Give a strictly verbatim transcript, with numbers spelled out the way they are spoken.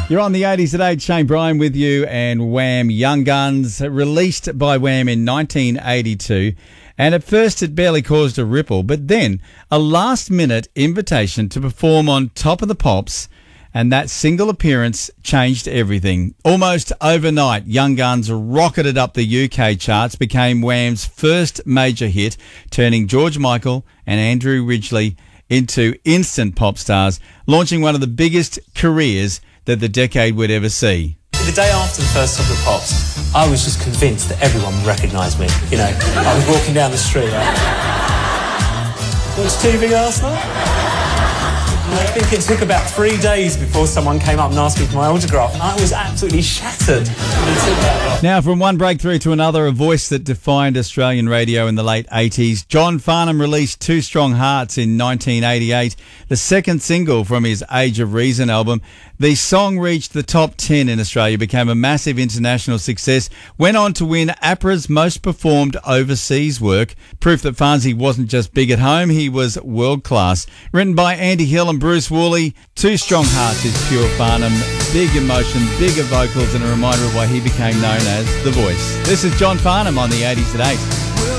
You're on the eighties at eight. Shane Bryan with you, and Wham! Young Guns, released by Wham! In nineteen eighty-two. And at first it barely caused a ripple, but then a last-minute invitation to perform on Top of the Pops, and that single appearance changed everything. Almost overnight, Young Guns rocketed up the U K charts, became Wham's first major hit, turning George Michael and Andrew Ridgeley into instant pop stars, launching one of the biggest careers that the decade would ever see. The day after the first Top of the Pops, I was just convinced that everyone would recognise me. You know, I was walking down the street like, watched T V last night? I think it took about three days before someone came up and asked me for my autograph, and I was absolutely shattered. Now, from one breakthrough to another, a voice that defined Australian radio in the late eighties, John Farnham released Two Strong Hearts in nineteen eighty-eight, the second single from his Age of Reason album. The song reached the top ten in Australia, became a massive international success, went on to win APRA's most performed overseas work, proof that Farnsey wasn't just big at home, he was world class. Written by Andy Hill and Bruce Woolley, Two Strong Hearts is pure Farnham, big emotion, bigger vocals, and a reminder of why he became known as The Voice. This is John Farnham on the eighties at eight.